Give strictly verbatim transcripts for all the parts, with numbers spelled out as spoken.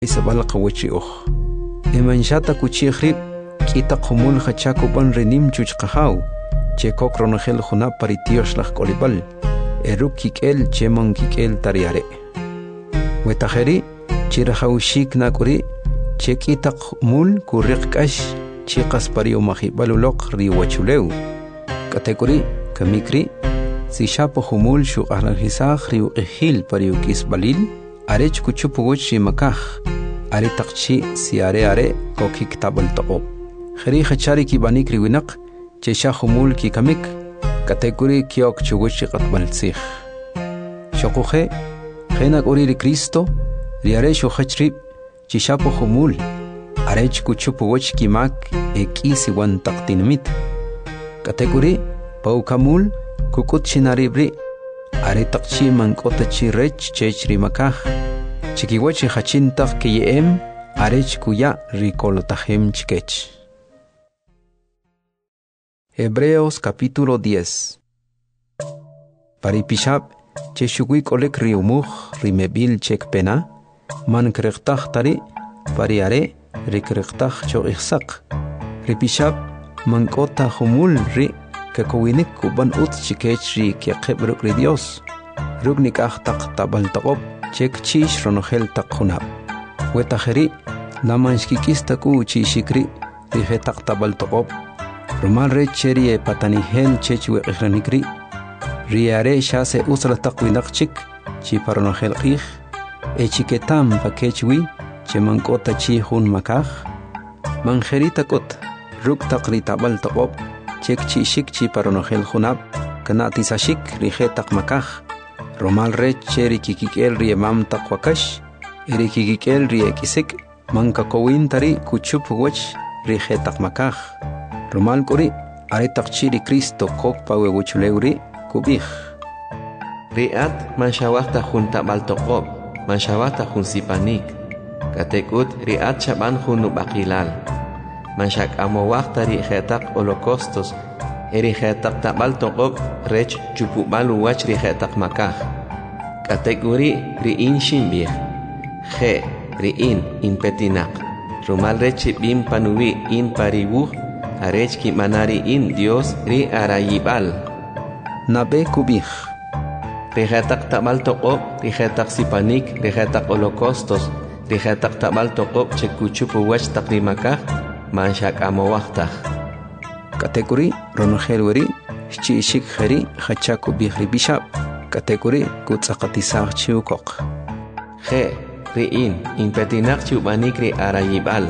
Isabal qawachi uj. Emanshata kuchikhrib kita qumul khachakupan renim chuchqahaw. Che kokronajel juna paritiosh laj kolibal. Eruk kikel chemon kikel tariare. Wetajeri chirahaushik nakuri che kita qumul kurriqkash chiqas pario majibalulok riwachuleu. Katekuri kamikri si shapo humul shu arranjisaj riu ejil pario kisbalil. Arech kuchupuguchi makaj. Are takchi si are are kokik tabal to'op. Kheri khachari ki banik riwinak. Chesha humul ki kamik. Kategori kiok chuguchi qatbal tsih. Shokuje. Khenak uri ri Cristo. Riare shu khachri. Chishapo humul. Arech kuchupuguchi ki mak. Eki si wan taktinamit. Kategori. Pau kamul. Kukut shinaribri. Are takchi mankota chi rech chechri makaj. Chikiwachi hachintaq kiyem arech kuya rikolotajem chikech. Hebreos capítulo diez. Paripishab cheshuguik olek riumuj rimebil chek pena man kreqtaj tari pariare rikreqtaj cho ihsaq. Ripishab mankota humul ri kakowinik kuban ut chikech ri kiaqebruk ri Dios. Rugnik ahtaq tabal taqob chek chish ronogel takhunab. Wetajeri namanshkikista ku chishikri rihetak tabal toqob. Rumal re cheri e patanihel chechwe ikhranikri. Riare shase usra taqwinak chik chi paronogel qih. E chiketam pakechwi che mankota chi hun makaj. Manjerita kot ruk taqri tabal toqob chek chishik chi paronogel hunab. Kanatisashik rihetak makaj. Romal re cheri kikikel rie mam takwakash, eri kikikel rie kisik, manka kowin tari kuchup wach rie takmakaj. Romal kuri are takchiri Cristo kok pawe wuchuleuri kubih. Riat manshawata junta baltokob, manshawata jun sipanik. Katekut riat shaban junu bakilal. Manshak amowakta rie tak holocaustos. Eri hetak tabal toqob rech chupubalu wach ri hetak makaj. Kategori riin shimbih. He riin in petinak. Rumal rech bim panuwi in paribuh. Arech ki manari in Dios ri arayibal. Nabe kubih. Ri hetak tabal toqob ri hetak sipanik ri hetak holocaustos. Ri hetak tabal toqob chekuchupu wach takri makaj. Manshak amowaktaj. Kategori ronogel chi shik kheri khachaku bihri bishab. Kategori kutsaqatisaq chiukok. He riin impetinak chubanik ri arayibal.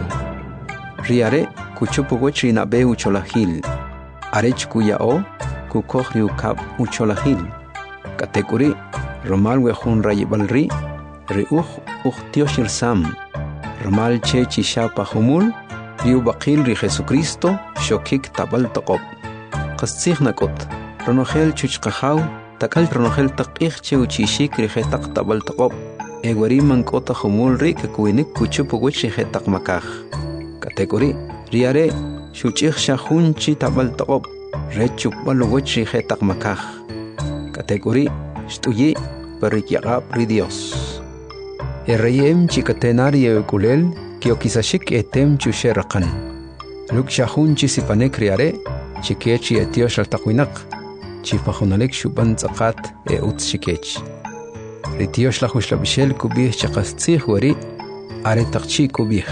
Riare kuchupugoch rinabe ucholahil. Arech kuyao kukok riukab ucholahil. Kategori romal wehun rayibal ri. Riuj uhtioshir sam. Romal che chishapa humul. Riu bakil ri Jesucristo shokik tabal taqob. Qastsig nakot. Ronogel chuchqahaw takal ronogel taqih che uchishik ri hetak tabal taqob. Egwari mankota humul ri kakuinik kuchupuguch ri hetak makaj. Kategori riare shuchih shahunchi tabal taqob. Rechuk baluguch ri hetak makaj. Kategori shtuyi parikyaqab ri Dios. Errayem chikatenari ekulel Kiokisashik etem chusherakan. Luk shahun chisipanek riare, chikechi etiosh al takwinak. Chipahunalek shuban zakat e uts chikech. Ritiosh la hushlabishel kubih chakastzih wari, are takchi kubih.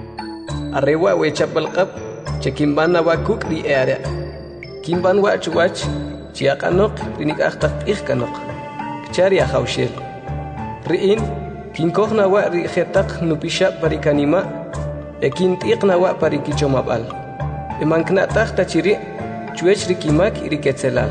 Arrewa we chapalqab, chekimban wakuk ri ere. Kimban wach wach, chiakanok, rinik achtak ihkanok. Kchari ahaushel. Riin, Kinkohna wa ri khetak nupisha parikanima ekin tiqna wa parikichomabal emankna takhta chiri chuech rikimak iriketselal.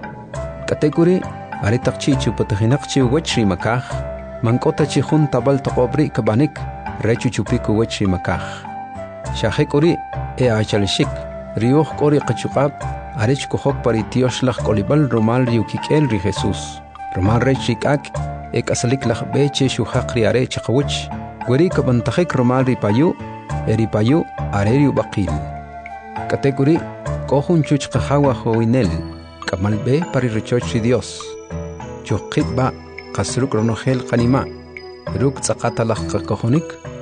Kategori are takchi chupatahinak chi wachri makaj mankota chi hun tabal taqobri kabanik rechu chupiku wachri makaj. Shahekori e achalshik riuh kori qachuqab arech kohok paritiosh laj kolibal romal riukikel ri Jesus. Romal rechikak ek asalik lak beche shuhaq riare chaqawich. Gweri kabantakhik romal ripayu, eripayu areriu bakil. Kategori kohun chuchqahawa hoinel, kamal be parirechoch Dios. Chuqib ba qasruk ronogel qanima. Ruk tsaqatalaq qakohonik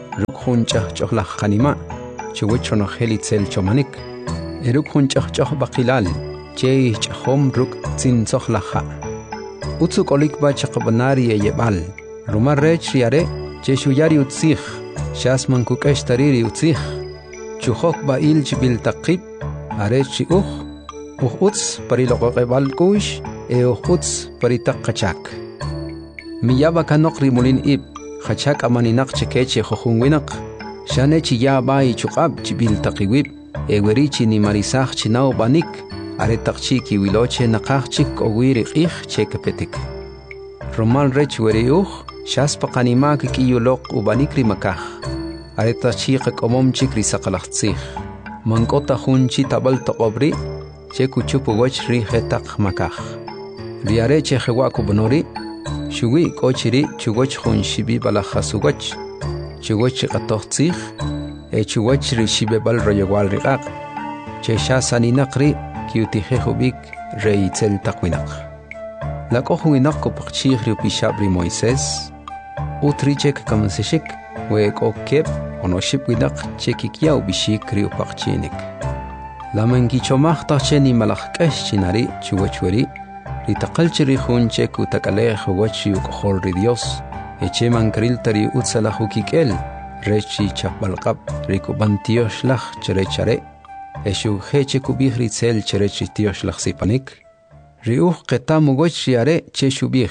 hunchah chohla khanima chuwich no helitzel chomanik eruk hunchah choh baqilal che chhom ruk tsin sohla kha utsu kolik ba chaqbanari yebal rumar rech riare che shuyari utzikh shasman kukesh tariri utzikh chukhok ba il chibil taqib arech ukh ukh uts pariloqebal kush e ukh uts paritaqachak miyaba kanokri mulin ib khachak amaninak chekeche khokhunwinak shane chi ya bai chuqab chibil taqiwib e werichi ni marisakh chinau banik are taqchi ki wiloche naqachik owiri qih chekapetik romal rech weriuh shas paqanimak ki yulok ubanikri makah are taqchi qomom chikri saqalaxtsikh mankota hunchi tabal taqobri chekuchupu wach ri hetaq makah riare che khwa kubnori shuwi kochiri chugoch khun shibi bala khasugoch chugoch qatoxtsikh e chugoch ri shibe bal royawal riqaq che shasani naqri kiutihe hubik reitzel taqwinaq la qohuinaq kopchikh ri pishabri moises utrichek kamseshik we kokep onoship winaq chekikiau bishik ri upaqchinik la mangi chomaq tacheni malaq kesh chinari chugochweri itaqalchiri hunche kutakalejo wachi ukhol ri Dios eche mankril tari utsala hukikel rechi chapalqab rikubantiosh laj cherechare eshu heche kubihri tsel cherechi tiosh laj sipanik riuh qetam goch yare che shubih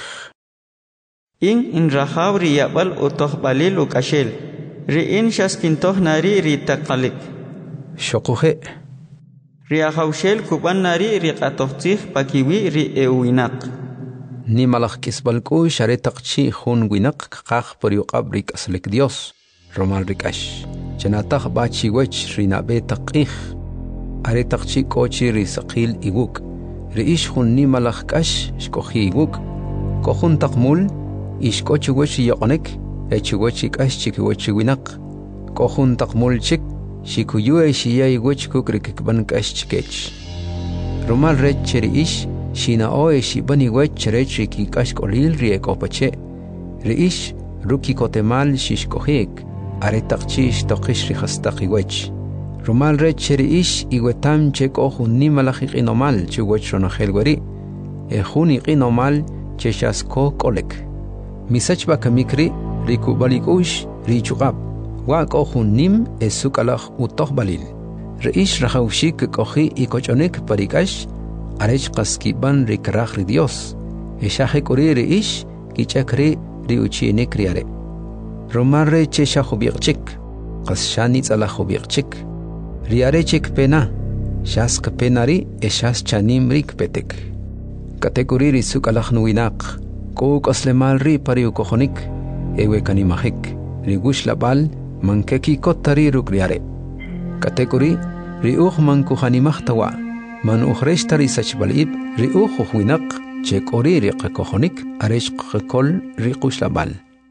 in in rahabri yabal utoh balil ukashel ri in shaskintoh nari ri taqalik shoquhe riahaushel kuban nari riqatohtih pakiwi ri ewinaq ni malaq kisbalku sharetaqchi khun winaq qaq pariuqab rik aslik Dios romal rikash chanataq bachi wech rinabe taqih aretaqchi kochi risaqil iguk riish khun ni malaq kash shkohi iguk kohun taqmul ishkochi wech yoqnek echi wech kash chiki wech winaq kohun taqmul chik shikuyue shiyay wech kukrik ban kash chikech romal rech cheriish shina oe shibani wech rech ki kash kolil riek opache riish ruki kotemal shishkohik aretaqchish toqish rihastaqi wech romal rech cheriish iwetam chek ohu nimalaqi qinomal chuwech ronahelweri e huni qinomal cheshasko kolek misachba kamikri rikubalikush richuqab wak ohun nim esukalaj utoh balil reish rahaushik kohi ikochonek parikash arech qaskiban rikraj ri Dios eshaje kuri reish kichakri riuchinek riare romarre chesha khubiqchik qashani tsala khubiqchik riare chik pena shas penari eshas chanim rik petek kategori risukalaj nuinaq ko qaslemal ri pariu kohonik ewe kanimahik rigush labal mankeki kotari rukriare kategori riuh manku hanimahtawa man ukhreshtari sachbalib riuh huinaq chekori riqakohonik aresh qkol riqushlabal.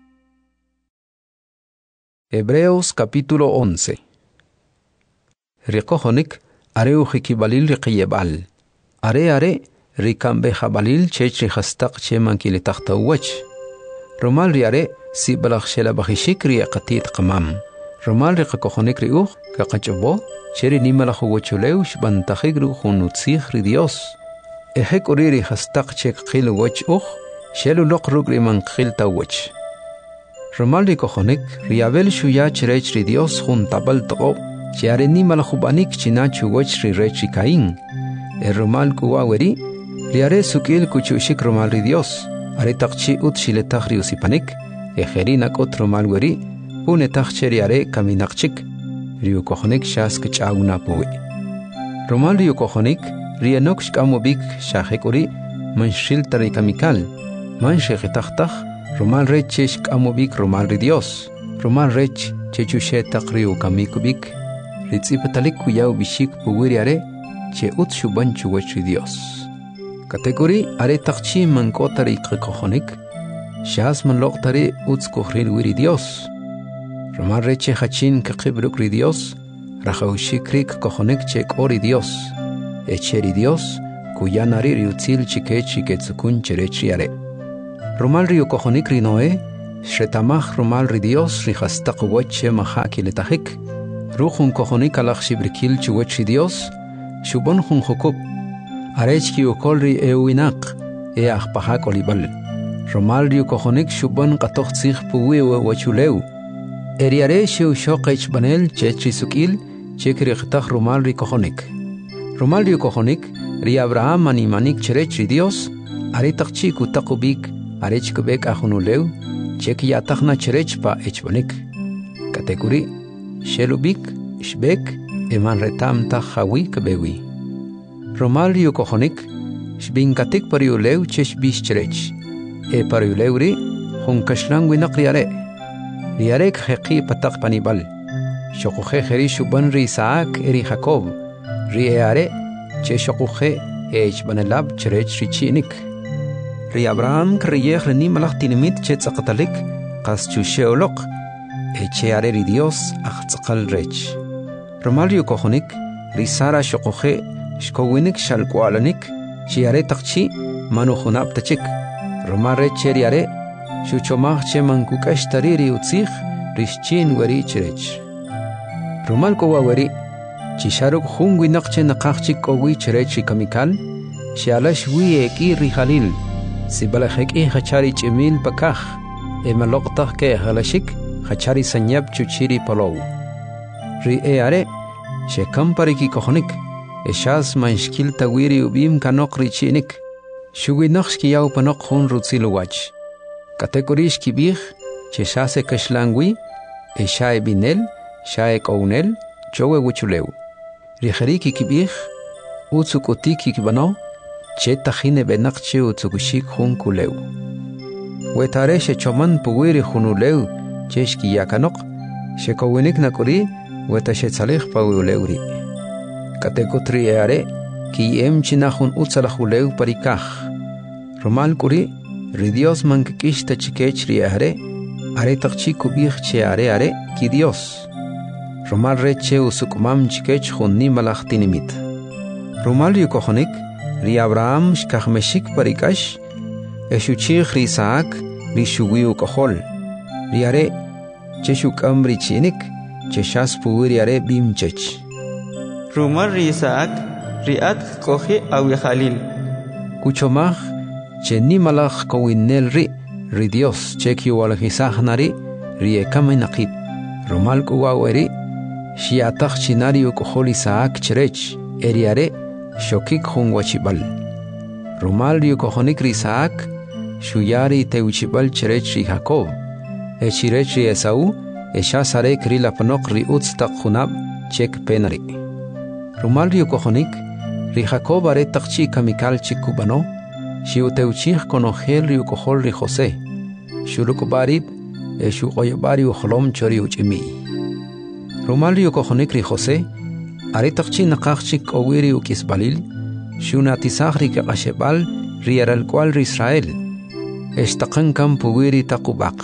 Hebreos capítulo once. Riqohonik areu hikibalil riqiyebal are are rikambe habalil chechri hastaq chemankili tahtawach romal riare si balakhshela bakhishikri qatit qamam romal riqakohonik riuh kaqachbo cheri nimalakhu wachuleush bantakhigru khunutzikh ri Dios ehek oriri hastaq chek qil wach uh shelu loqrug riman qil tawach romal riqohonik riabel shuya cherech ri Dios khun tabal to cheri nimalakhu banik chinachu wach ri rechi kain e romal kuwaweri riare sukil kuchushik romal ri Dios are taqchi ut shile takhri usipanik e kherina kot romal weri une takhcheri are kaminaqchik riu kohonik shas kchauna puwi romal riu kohonik rianok shkamobik shahekuri manshil tarikamikal manshekh takhtakh romal rech shkamobik romal ri Dios romal rech chechushe taqriu kamikubik ritsipatalik kuyau bishik puwiri are che ut shubanchu wach Dios kategori are taqchi mankotari kohonik shas man loqtari uts kohril wiri Dios romal reche hachin kaqibruk ri Dios rahaushikrik kohonik chek ori Dios echeri Dios kuyanari riutzil chike chiketsukun cherechiare romal rio kohonik ri Noé Shretamach romal ri Dios ri hastaq wache maha kiletahik. Ruhun kohonik alach shibrikil chuwech ri Dios. Shubon hun hukub. Arech ki ukol ri euinak. E ahpahak olibal. Romal ri kohonik shubon qatoch tzich puwe wachuleu. Eriare shiu shoqech banel chechri sukil. Chekri ختخ romal ri kohonik. Romal ri kohonik. Ri Abraham ani manik cherech ri Dios. Are takchi kutakubik. Arech kubek ahunuleu. Cheki yatachna cherech pa echbonik. Kategori. Shelubik. Shbek. Eman retam tachawi kabewi. Romal ri kohonik. Shbinkatik pariuleu chesh bish cherech. E pariuleu ri. Hun kashlangu nakriare. Riarek heqi patak panibal. Shokuche kheri shuban ri Isaac eri Jacob. Ri eare. Che shokuche ech banelab cherech ri chinik. Ri Abraham kriyeh reni malach tinimit che tzaqatalik qas chusheolok eche are ri Dios aqtzaqal rech. Romal ri kohonik ri Sara shokuche shkowinik shalkwalanik chiare taqchi manukhunab tachik. Romal re cheri are shuchomach che mankukash tariri utzich rishchin wari cherech. Romal kowa wari chisharuk hungwi naqche naqachik kowi cherech kamikal shialash wi eki ri Khalil. Si balahek i hachari chimil pakah e malokta ke halashik hachari sanyab chuchiri palow. Ri e are she kampari ki kohonik e shaz manshkil tawiri ubim kanok richinik. Shugi naqsh ki yaw panok hun rutzilu wach. Kategorish ki bih che shase kashlangwi e shae binel, shae kounel, chowe wuchuleu. Ri khariki ki bih utsukotiki ki bano che tajine benakche utsukushik hun kuleu. Wetare she choman puwiri hunuleu cheshki yakanok she kowinik nakuri weta she tsalih pawuleuri. Katekotri eare ki em chinahun utsalahuleu parikah. Romal kuri ri Dios mankikish tachikech ri eare are takchi kubih che are are ki Dios. Romal re che usukumam chikech hun ni malachtinimit. Romal yu kohonik ri Abraham shkahmeshik parikash eshuchich ri Isaac ri shuwiu kohol ri are cheshukam ri chinik cheshas puwiri are bimchech. Rumar ri Isaac ri at kohi awi Khalil. Kuchomach che ni malach kowinel ri ri Dios cheki walhisah nari ri ekame naqib. Romal kuwaweri shiatach chinari ukohol Isaac cherech eri are shokik hun wachibal. Romal ri kohonik ri Isaac shuyari teuchibal cherech ri Jacob. E chirech ri Esau e shasare kri lapanok ri utztak hunab chek penari. Romal ri kohonik ri Jacob are takchi kamikal chikubano shiu teuchich konohel ri kohol ri Jose. Shurukubarib e shu oyabari uholom chori uchimi. Romal ri kohonik ri Jose are takchi naqachik owiri ukisbalil shuna tisahri ke qashebal riaral kwal ri Israel estaqan kam puwiri taqubaq.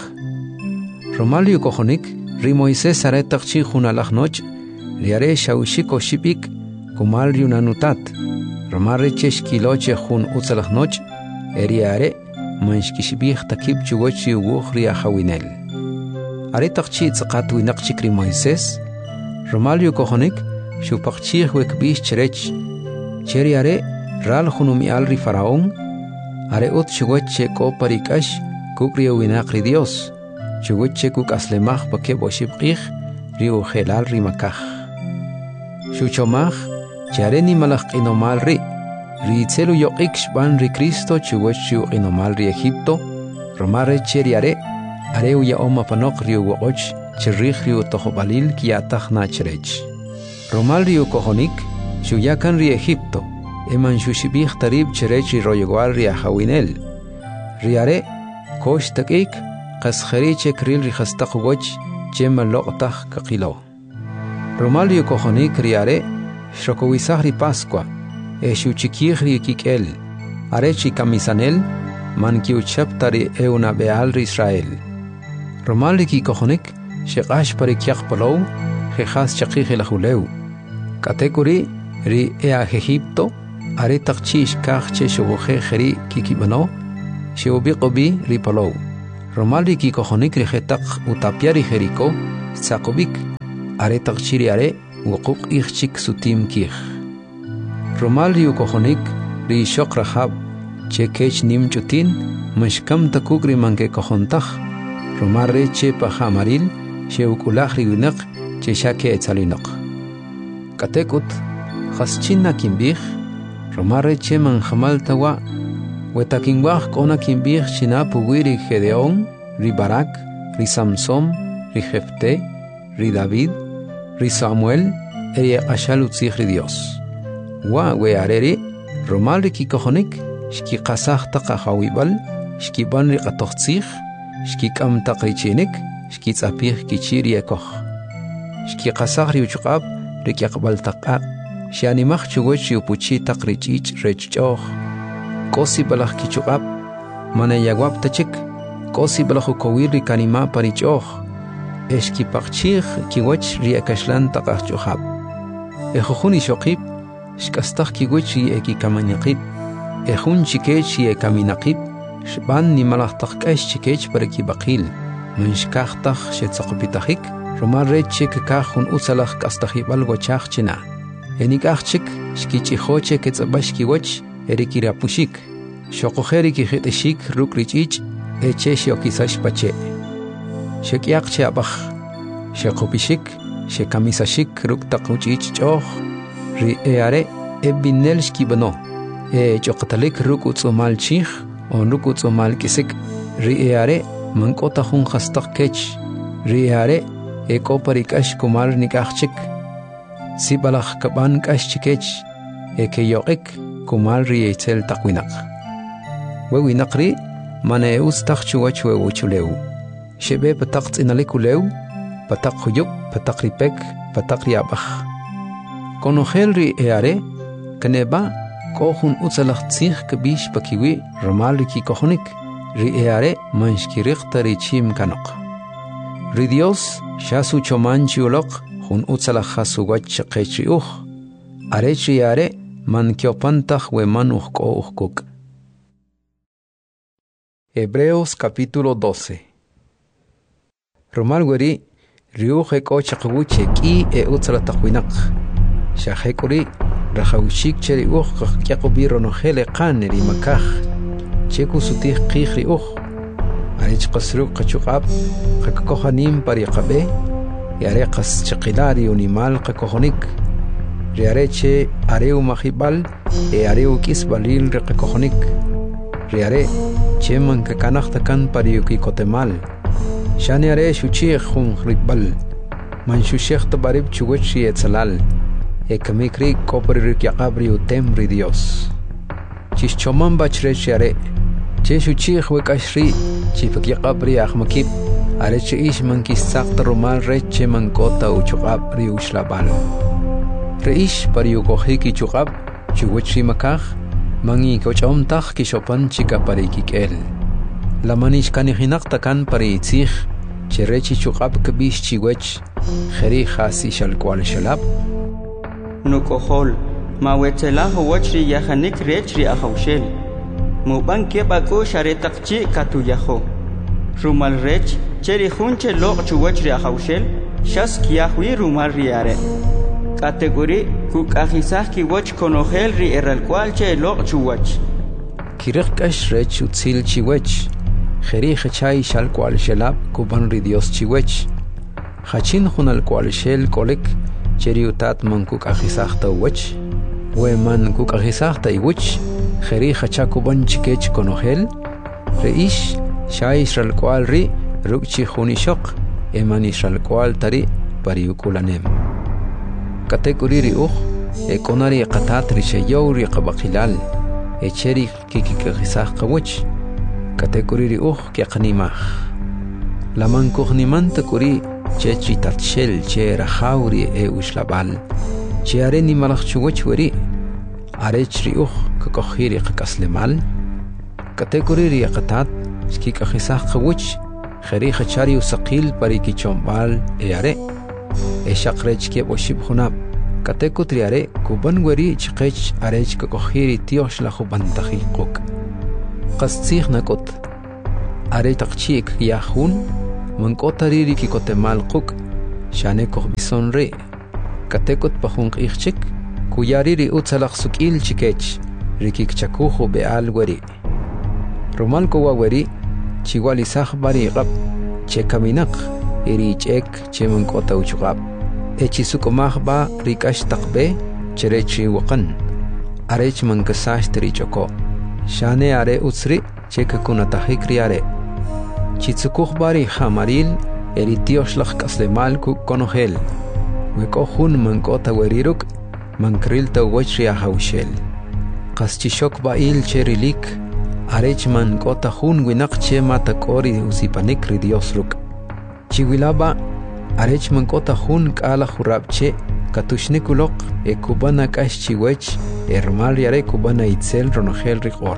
Romal yu kohonik ri Moises are takchi khunalahnoch riare shawshiko shipik kumal yu nanutat Romal ri cheshkiloche khun utsalahnoch eriare manshkishbih takib chugochi wukhri ahawinel. Are takchi tsaqat winaqchik ri Moises Romal yu kohonik shupaqchih wekbish cherech cheri are ral khunumi al ri faraón are ut chugoche ko parikash kupri winaq ri Dios chugoche kuk aslemach pake boshibqih ri uhelal ri makah shuchomach chare ni malach inomal ri ri tselu yoqik shban ri Cristo chugoche inomal ri Egipto romare cheri are are uya oma panok ri ugoch cherrih ri utohobalil kiatachna cherech. Romal ri kohonik shuyakan ri Egipto eman shushibih tarib cherech ri royegual ri ahawinel riare kosh takik qas khariche kril ri khastaqwoch chema loqtah kaqilo. Romal ri kohonik riare shokowisah ri Pascua e shuchikih ri kikel are chi kamisanel man ki uchaptari e una beal ri Israel. Romal ri kohonik sheqash parikyaq palow khas chaqih lahuleu. Kategori ri ea Egipto are takchish kachche shugoje kheri kikibano shubiqobi ri palow Romalri ki kohonik rijetak utapiari Jericó, Tzakobik, aretak chiri are, wukuk ichchik sutim kich. Romalri ukohonik ri shok Rahab, che kech nim chutin, mashkam takugri manke kohontach, Romarre che pahamaril, che ukulach riunak, che shake etzalinok. Katekut, chaschina kimbich, Romarre che manjamal tawa, Wetakinwach kona kimbich china puguiri Gedeón, ri Barak, ri Samson, ri Jefté, ri David, ri Samuel, eri ashal utzich ri Dios. Wa we areri, Romal ri kikohonik, shki qasach taqa hawibal, shki ban ri qatochtzich, shki kam taqri chinik, shki tzapich kichiri ekoch. Shki qasach ri uchuqab, ri kiaqbal taqaq, shianimach chuwech ri upuchi taqri chich rechchoch. Kosi balach kichuqab, mana yagwab tachik, kosi balahu kowiri kanima parichoch, eshki pachich kiwach ri akashlan taqach chuhab. Ejojuni shokib, shkastach kiwach ri eki kamanyaqib, ejun chikech ri ekaminaqib, shban ni malach taqkash chikech paraki baqil, munshkachtach shetzaqpitachik, romarre chik kahun usalach kastachibal wachach china. Enikachik, shkichihoche ketzabash kiwach, erikira pushik, shokojeri ki hiteshik rukrich eche shokisash pache. Shekiak cheabach, shekopishik, shekamisashik ruk takuchich choch, ri eare ebinel shkibano, e chokatalik ruk utsumal chich, on ruk utsumal kisik, ri eare mankota hun hastak kech, ri eare e koparikash kumar nikachik, sibalach kaban kash chikech, e keyokik, kumal ri eitel takwinak. Wewinak ri, mana eus takchuach wewuchuleu. Shebe patak inalikuleu, patak huyuk, patak ripek, patak riabach. Konogel ri eare, kaneba, kohun utsalach tzich kabish pakiwi, romal ki kohonik, ri eare, manshkirikta ri chim kanok. Ri Dios, shasu chomanchi ulok, hun utsalach hasugach shakech uch, arech ri eare, man kiopantach we man uhko uhkuk. Hebreos capítulo doce. Romal weri riuj eko chaqwuche ki e utsala taqwinak. Shahekuri rahawshik cheri uj qaqyaqubi ronohele qaneri makaj. Cheku sutih qihri uj. Arich qasru qachuqab qaqkohanim pariqabe. Yare qas chaqilari unimal qaqohonik. Riareche areu mahibal e areu kisbalil reqakohonik. Riare cheman kakanachtakan pariuki kotemal. Shani are shuchich hun ribal. Man shushech tabarib chuwechi etzalal. E kamikri kopri yakabri utem ri Dios. Chischoman bachrechi are. Che shuchich wekashri chifak yakabri ahmakib. Areche ishman kisakta romal reche man kota uchukabri ushlabal. Reish pariukohiki chukab, chuwechi makaj, mangi kochomtach kishopan chika parikikel. La manish kanihinak takan pariitzich, cherechi chukab kabish chiwech, jeri hasi shalkwal shalab. Nukohol, mawetela huachri yahanik rechri ahaushel. Muban kebako sharetakchi katuyaho. Rumal rech, cheri hunche lok chuwechri ahaushel, shas kiahwi rumal riare. Category kuk ahisah ki watch konogel ri erral cual che lok chuwach. Kirikash rech utzil chiwech. Jeri hachai shal cual shelab kuban ri Dios chiwech. Hachin hunal cual shel kolek cheri utat man kuk ahisah ta wach. We man kuk ahisah ta iwach. Jeri hacha kuban chikech konogel. Reish shai shal cual ri rukchi hunishok. Eman ishal cual tari pariukulanem. Katekuri ri uj, e konari qatat ri shayow ri qabaqilal, e cheri kikikakisah qawach, katekuri ri uj kiaqnimah. Laman kuhnimanta kuri chechi tatshel che rahawri e ushlabal, che are ni malach chuwach weri, arech ri uj kakohiri qakaslemal, katekuri ri qatat kikakisah qawach, kheri khachari usaqil pari kichombal e are. E shakrech ke oshib khunab katekut riare kuban weri chqech arech ka kohiri tiosh la khuban takhilquk qastikh nakot are taqchik yahun mankotari riki kotemal quk shane koh bisonre katekot pahunk ichik kuyari ri utsalaq sukil chikech rikik chakujo beal wari romal ko wari chiwali sah bari qab che kaminak iri chek che mankota uchqab echi sukomah ba rikash taqbe cherechi waqan arech mankasash tri choko shane are utsri chekakuna tahikriare chitsukuj bari hamaril eri tioshlaq kaslemal ku konohel weko hun mankota weriruk mankril tawachri ahawshel qaschishok bail cherilik arech mankota hun winaq che mata kori usipanik ri diosruk chiwilaba arech mankota hun kala khurabche katushnikulok e kubana kash chiwech ermal yare kubana itzel ronohel riqor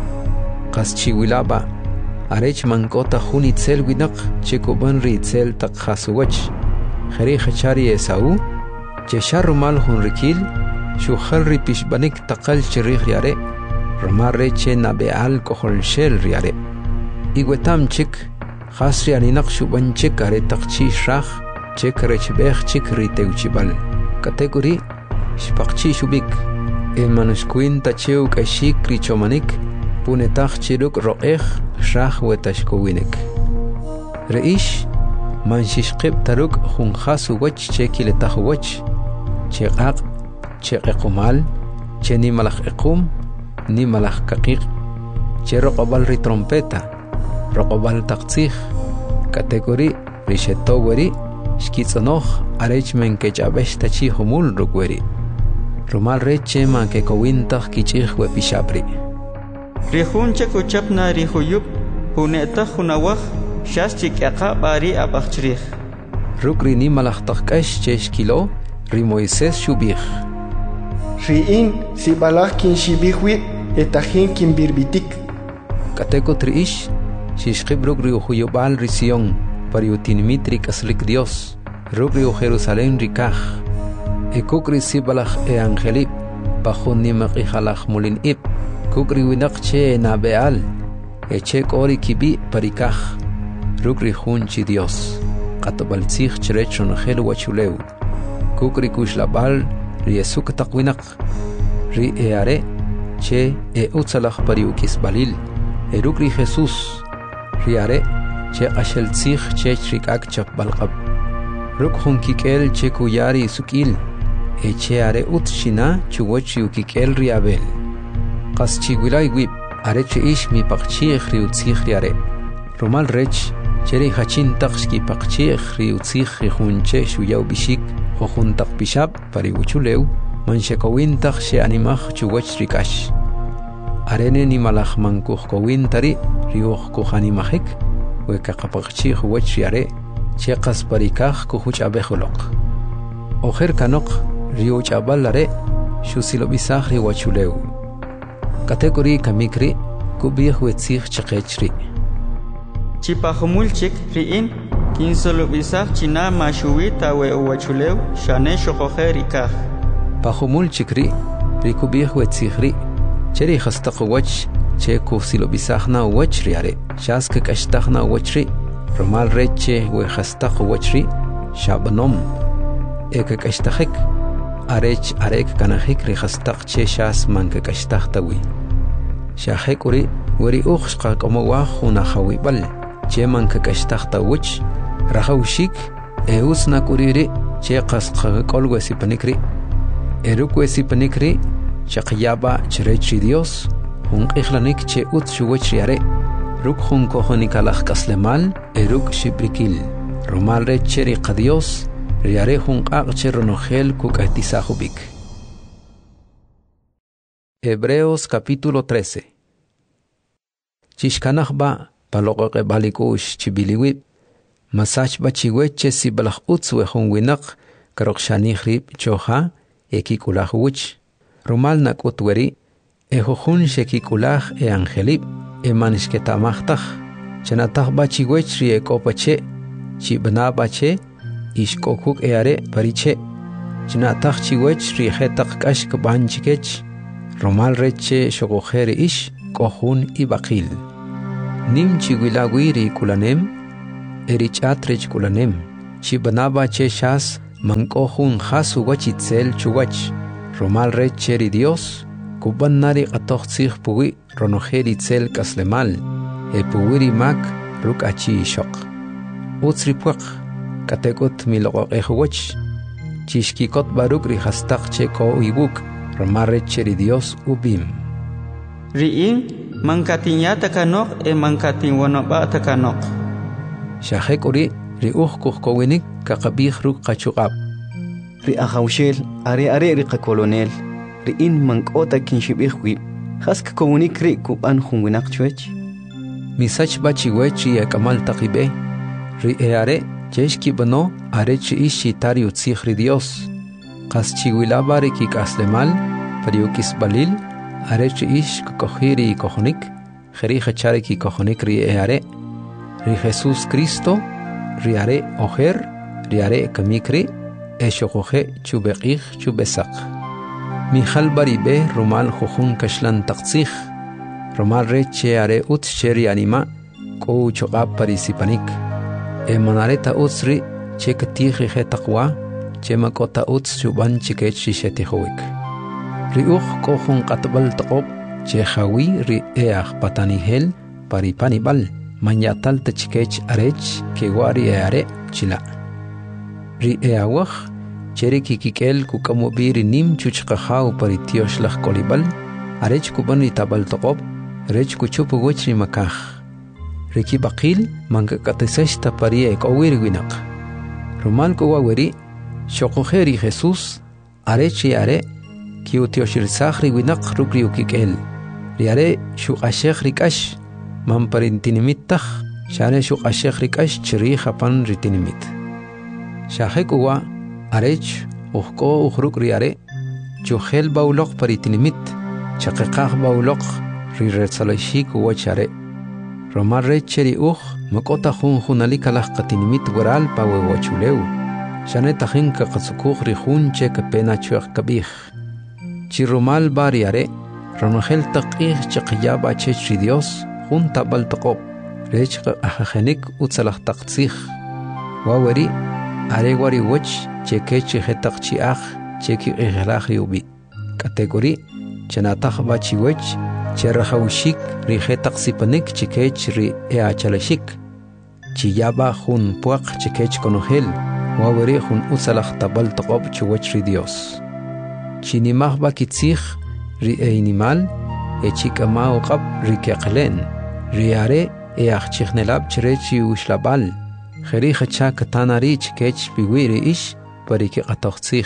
qaschiwilaba arech mankota hun itzel winaq che kuban ri itzel taqhasuwach khari khachari esau che sharumal hun rikil shu khalri pishbanik taqal chirih yare romare che nabeal kohol shel yare igwetam chik khasri aninaq shuban chik are taqchi shrakh che karech bekh chik ri teuchibal kategori shpaqchi shubik e manuskuin tacheu kashik richomanik punetach chiruk ro'eh shrakh wetashkowinek reish manshishqib taruk khunxasu wach che kiletah wach che qaq che qequmal che ni malakh equm ni malakh kaqiq che roqobal ri trompeta roqobal taqtsikh kategori rishetoweri shkitznoh arech men kechabesh tachi humul rukweri rumal reche man ke kowintah kichih we pishapri rihun che kuchapna rihuyup puneta hunawah shas chikaqa bari abachrih rukri ni malakh taqkash che shkilo ri Moisés shubih riin si balak kin shibihwi etahin kin birbitik kateko triish shishqib rukri huyubal rision pariutinmitri kaslik Dios rukri Jerusalén rikaj e kukri si balak e angelip bajo nimaq ihalaj mulin ib kukri winaq che nabeal e che kori kibi parikaj rukri hunchi Dios qatabaltzij cherechon hel wachuleu kukri kushlabal riesuk taqwinaq ri eare che e utsalaj pariukis balil e rukri Jesús riare che qasheltzij che chrikak chapbalqab ruk hunkikel che kuyari sukil e che are utshina chuwachi ukikel riabel qaschi wilay wib are che ish mi paqchi khriutzij riare romal rech cheri hachin taqshki paqchi khriutzij khunche shuyaw bishik khojuntaq bishab pariuchuleu manshekowintaq she animaj chuwach rikash arene ni malaj mankuj kowintari riuj kujanimajik weka qapaqchi huwach riare che qasparikaj kuhuch abejoloq ojer kanoq riuch abalare shusilo bisaj riwachuleu kategori kamikri kubih wetzij chiqechri chipajumulchik riin kinsolo bisaj china mashuwi tawe uwachuleu shane shoqoje rikaj pajumulchikri rikubih wetzijri cheri khastaqwach che kusilo bisajna wach riare shask kashtajna wachri romal reche we khastaq wachri shabnom ek kashtajik arech arek kanajik ri khastaq che shas manka kashtajtawi shahekuri weri ukhshqa como wa khuna khawibal che manka kashtajtawch rahawshik e usna kuriri che qasqa kolwesi panikri erukwesi panikri chaqyaba chrechi Dios hun qixlanik che ut shuwach riare ruk hun kohonikalaj kaslemal eruk shibrikil romal recheri qadios riare hun qaqche ronohel kukahtisajubik. Hebreos capítulo trece. Chishkanajba paloqoqe balikush chibiliwib masach bachiweche sibalaj utzwe hun winaq karokshanihrib choha ekikulahuwich romal nakutweri ejohun shekikulaj e angelib e manishketamajtaj chenataj bachiwech ri ekopache chibna bache ishkokuk eare pariche chenataj chiwech ri jetaq kashk banchikech romal reche shogojeri ish kohun ibaqil nim chiwilawi ri kulanem, erichatrech kulanem, chibanaba che shas, mankohun hasu wachitzel chuwach, romal re cheri Dios, kuban nari atochzich puwi, ronojeri tzel kaslemal, e puwiri mak, ruk achi shok. Utsri puak, katekot milogo ehuwach, chishkikot baruk ri hastak che ko uibuk, romal re cheri Dios ubim. Riin, mankatinya takanok e mankatin wanaba takanok. Shahek uri, ri uj kuhkowinik kakabih ruk kachukab. Ri ahawshel, are are ri kakolonel, ri in mankota kinshibihwi, has kakowinik ri kuban hunwinak chwech. Misach bachi wech ri akamal takibe, ri e are, cheshki bano, are chi ishi tari utzich ri Dios. Kas chiwilaba ri kik aslemal, pariukis balil, are chi ish kukohiri kohonik, jeri hachare ki kohonik ri e are, ri Jesus Cristo, ri are oher, ri are kamikri, eshokohe chubekih chubesak. Mijal baribe rumal jujun kashlan takzich, rumal re che are ut cheri anima, ko chogab parisipanik. E manareta utsri che katiji he takwa, che makota uts chuban chikech shishetihoik. Ri uj kohun katbal takob, che jawi ri each patanihel, paripanibal, manyatal tachikech arech, ke wari e are chila. Ri eawach, cheri kikikel kukamobi ri nim chuchkahau paritiosh lach kolibal, arech kuban ri tabal takob, rech kuchupu wech ri makach. Ri kibakil, mankakatisesh tapari ek owir winak. Rumal kuwaweri, shokoheri Jesus, arech i are, ki utioshirsak ri winak rukri ukikel. Ri are shuk ashek rikash, man parintinimittach, share shuk ashek rikash chiri japan ritinimit. Shahek uwa, arech, uhko uhruk ri are, chuhel baulok paritinimit, chakekach baulok ri retsalashik uwa chare. Romar re cheri uj, makota jun junalikalach katinimit waral pawe wachuleu. Shaneta jinka katsukuj ri jun che kapena chuach kabij. Chirumal bari are, ronogel taqih chaqiyaba chechri Dios, jun tabal taqob, rech ajajenik utsalach taqtzich. Waweri, are wari wach, che kechi jetaq chiach, che ki igelach yubi. Kategori, chenataj bachi wach, che rajawshik, ri jetaq sipanik chikech ri ea chalashik. Chiyaba jun puak chikech konogel, waweri jun utsalach tabal taqob chuwach ri Dios. Chinimah bakitzich, ri einimal, e chikama uqab ri keqlen, ri are e achichnelab chrechi ushlabal, jeri hacha katanari chikech biwiri ish, pariki qatochtzich.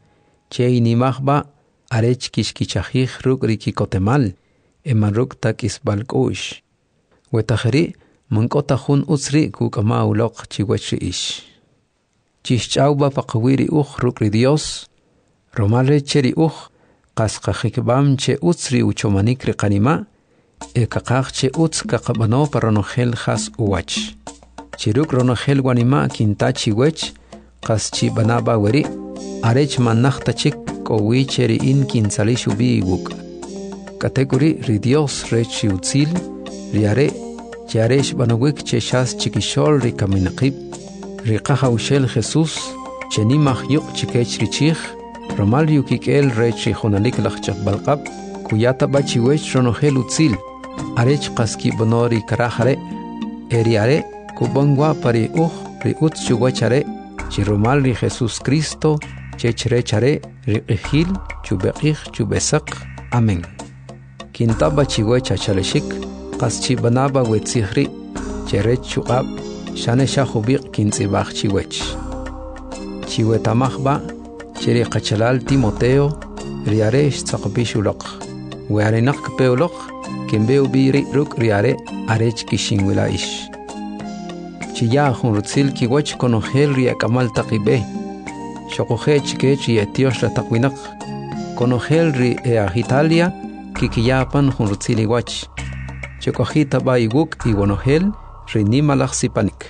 Che inimah ba, arech kishkichajich ruk ri kikotemal, e manruk tak isbalkush. Wetajeri, mankota jun utsri kukama ulok chiwachri ish. Chishchauba paqawiri uj ruk ri Dios, Romale cheri uj, qasqajikbam che utsri uchomanik ri qanima, e kakaj che utz kakabano paronogel has uwach. Chiruk ronogel wanima kintachi wech, qas chi banaba weri, arech manachta chik kowi cheri in kinsali shubi wuk. Kategori ri Dios rechi utzil, ri are, che aresh banawik che shas chikishol ri kaminaqib, ri qaja ushel Jesus, che nimach yuk chikech ri chich, Romal yukikel rechi jonalik lachchak balqab, kuyata bachi wech ronogel utzil, arech qaski bonori karajare, eriare, kubangwa pari uj, ri utz chuwachare, chi romal ri Jesus Cristo, chechrechare, ri ijil, chubeqij, chubesak, amen. Kinta bachi wech achaleshik, qaschi banaba wetzihri, cherech chuqab, shane shahubiq kintzibach chiwech. Chiwetamachba, cheri qachalal Timoteo, riare tzaqbishulok. Wearenak peolok, kimbeu biri ruk riare, arech kishinwila ish. Chiya junrutzil kiwach konogel riakamal taqibe. Shokohe chikech yetiosh la taqwinak. Konogel ri eagitalia, kikiyapan junrutzil iwach. Chokojita ba iguk iwanogel, rinimalach sipanik.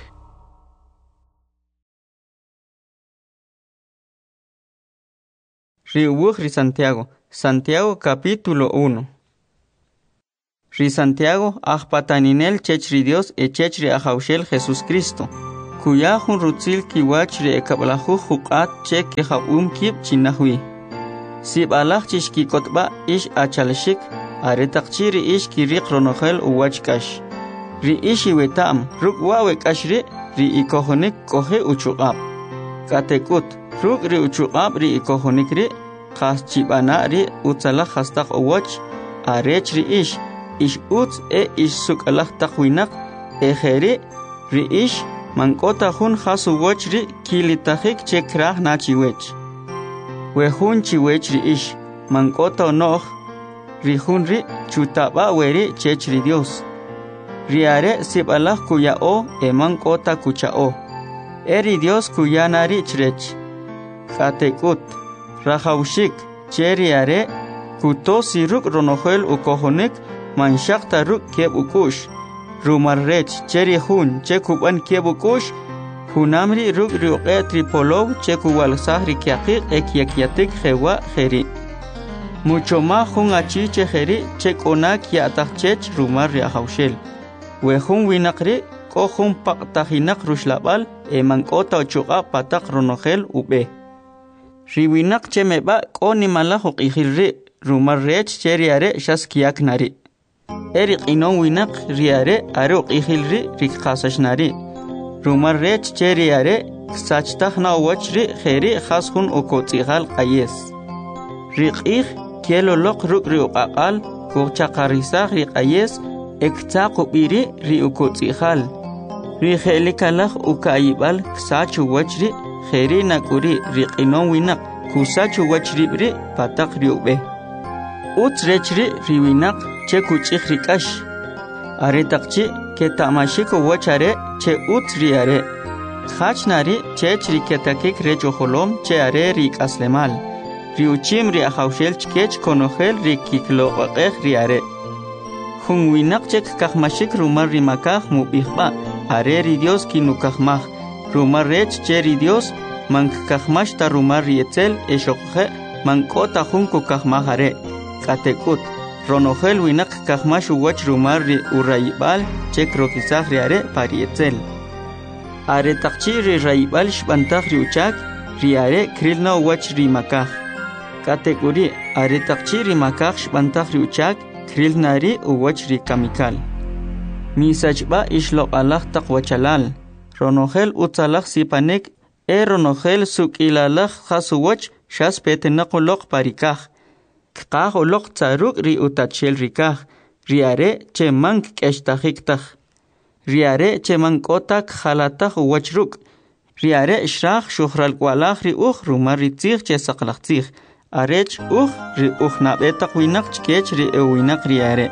Riuwuj ri Santiago, Santiago capítulo uno. ri Santiago ajpataninel chechri Dios e chechri ajaushel Jesús Cristo. Kuya jun rutzil kiwach ri ekablahu juqat chek ehabum kib chinahwi. Sib alach chishki kotba ish achalshik aretaqchi ri ish kiriq ronohel uwach kash. Ri ishi wetam ruk wawe kashri ri ikohonik kohe uchuqab. Katekut ruk ri uchuqab ri ikohonik ri khas chibana ri utzalak hastaq uwach arech ri ish ish utz e ish sukalak taqwinak e kheri ri ish mankota hun khasu wach ri kilitahik chekrah na chiwech. We hun chiwech ri ish mankota noh ri hun ri chutaba weri chech ri Dios. Riare sibalak kuya o e mankota kucha o. Eri Dios kuya nari chrech. Katekut rahaushik cheriare kuto siruk ronohel ukohonik manshakta ruk keb ukush. Rumarrech cheri hun chekuban kebukush hunamri ruk ruqe tripolov chekuwal sahri kiaqi ekyakiatik hewa kheri mucho ma hun achi cheheri chekona kiatachech rumar riahaushel we hun winaqri ko hun paqtahinak rushlabal e mankota chuqa pataq ronohel ube riwinaq chemeba ko nimala huqihilri rumarrech cheriare shaskiak nari Eric inon winak riare aruq ihilri rikqasashnari. Rumar rech cheriare ksachtakhna wachri kheri khashun ukotsigal qayes. Riqih keloloq ruk riuqaqal kuchaqarisaq riqayes ektsaqubiri ri ukotsigal. Ri khelikalaq ukayibal ksachu wachri kheri nakuri riqinon winak kusachu wachri bri pataq riube. Utsrechri riwinak che kuchik rikash aretaqchi ke tamashiko wachare che utriare khachnari che chiriketakik rejoholom che are rik aslemal riuchim ri ahaushel chkech konohel rikiklo qeq riare hunwinak che kakmashik rumar rimakah mubihba are ri Dios kinukahmah rumar rech che ri Dios mankakmash ta rumar rietzel eshokhe mankota hunku kahmah are katekut Ronohel winak kahmashu wach rumar ri urayibal chek rokisah riare parietzel. Are takchi ri rayibal shbantah ri uchak riare krilna wach ri makah. Kategori are takchi ri makah shbantah ri uchak krilna ri uwach ri kamikal. Misachba ishlo Allah taqwachalal. Ronohel utzalak sipanek e ronohel sukilalak khasuwach shas petenaqulok parikah. Kqah oloq tsaruk ri utachel rikah riare che mank keshtahiktaj riare che mankotak khalataj wachruk riare shrah shuhral kwalaj ri uj rumar ri tzig che saqlaqtzig arech uj ri uj nabetaq winak chkech ri ewinak riare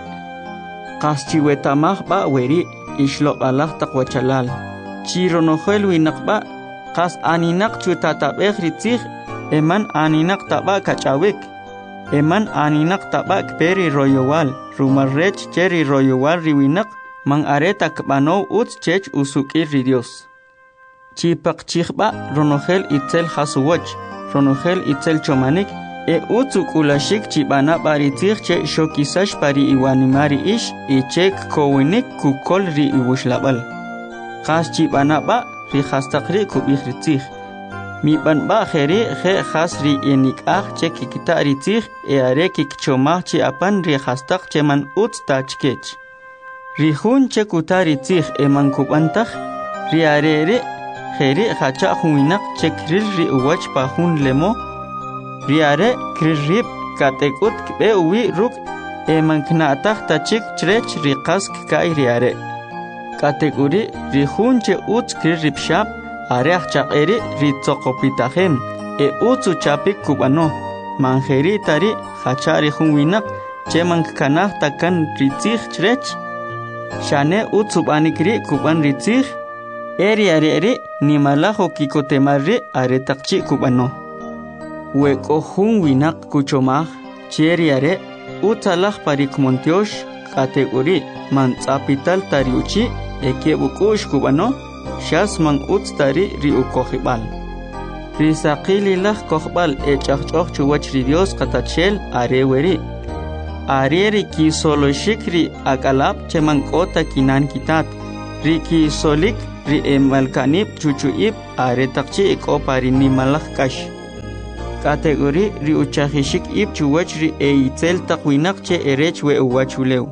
qaschiwetamaj ba weri ishloqalaj taqwachalal chironohel winak ba qas aninak chutatabej ri tzig eman aninak taba kachawik Eman aninak tabak peri royowal, rumarrech cheri royowal riwinak, mang areta kbano uts chech usukir ri Dios. Chipak chichba ronohel itzel hasuwach, ronohel itzel chomanik, e utsukulashik chibana baritzich che shokisash pari iwanimari ish, e chek kowinik kukol ri iwushlabal. Khas chibana ba ri hastakri kubichritzich. Mi ban ba kheri khe khasri yenik ah che kikita ritzich e are kikchomah che apan ri khastaq che man uts tachkech ri hun che kutari tzich e man kubantach ri are re kheri khacha huinak che kril ri uwach pa hun lemo ri are kririb katekut be uwi ruk e man knatach tachik chrech ri qask kai ri are kategori ri hun che uts kririb shap Areach chaqeri ritzoqopitajem e utsu chapik kubano manjeri tari hachari hunwinak che mankanah takan ritzich chrech shane utsu banikri kuban ritzich eri eri nimalajo kikotemarri aretaqchi kubano weko hunwinak kuchomaj cheri are utsalaj parik montiosh kategori mantzapital tariuchi ekebukush kubano Shas man utstari ri ukohibal. Risaqili lah kohbal e chachchoch chuwach ri Dios katachel areweri. are ri ki solo shikri akalap che mangkota kinan kitat ri ki solik ri emalkanip cucuip are takci iko parini malak kash kategori ri uchahishik ip chuwach ri eitel takwinak che erech we uwachuleu.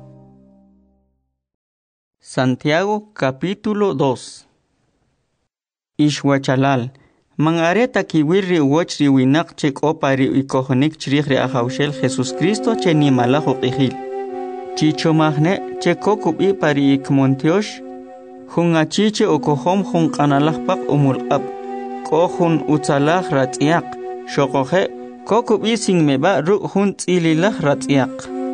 Santiago capítulo dos. Ishwachalal mangareta kiwir ri uwach ri winak che kopa ri ikohonik chrih ri ahaushel Jesus Cristo che ni malajo qihil chicho magne che kokubi pari ikmontiosh hunga chiche okohom hun qanalahpak umul ab kohun utsalah ratiaq shoqohe kokubi singmeba ru hun tsililah ratiaq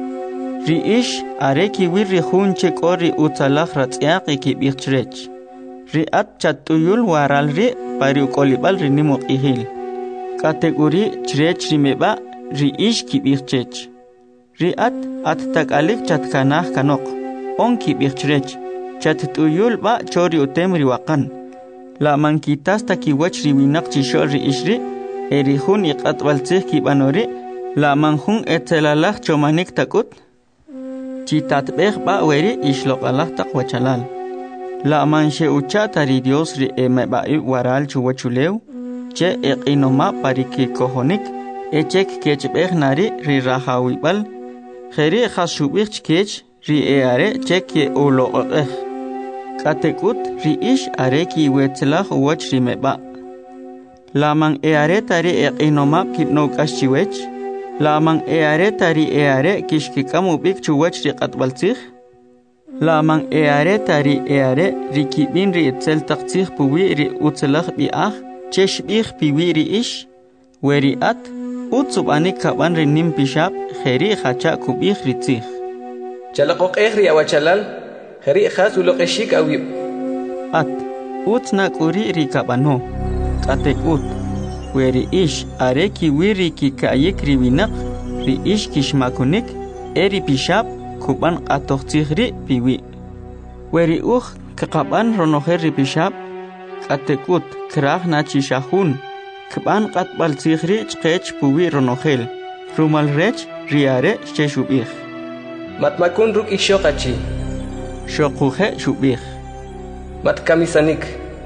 ri ish are kiwir ri hun che kori utsalah ratiaq ikibichrech ri at chatuyul waral ri pari ukolibal ri nimok ihil kategori chrech rimeba ri ish kibichrech ri at at takalik chatkanah kanok on kibichrech chatuyul ba chori utem riwaqan la mankitas takiwach riwinak chishor ri ishri eri hun iqatbaltzih kibanori la manhun etelalah chomanik takut chitatbeh ba weri ishloqalah taqwachalal la manche uchatari Dios ri emebai waral chuwachuleu che eqinoma pariki kohonik echek kechbeh nari ri rahawibal kheri khashubich kech ri eare cheke uloqeh katekut ri ish are ki wetlah wach ri meba lamang eare tari eqinoma kipno kashchiwech lamang eare tari eare kishkikamu bik chuwach ri qatbaltzih lamang eare tari eare ri kibin ri etzel taqtzih puwi ri utzelah biah cheshbih piwi ri ish weri at utsub anik kaban ri nim pishab kheri khacha kubih ri tzih chalaqoq ehri awachalal kheri khas uloqeshik awib at utna kuri ri kabano katekut weri ish are ki wiri ki kayik ri winak ri ish kishmakunik eri pishab kuban qatoqtzihri piwi weri uh kaqaban ronoher ri pishab katekut krah na chishahun kban qatbal tzihri chqech puwi ronohel rumal rech riare sheshubih matmakun ruk ishoqachi shoquhe shubih matkamisanik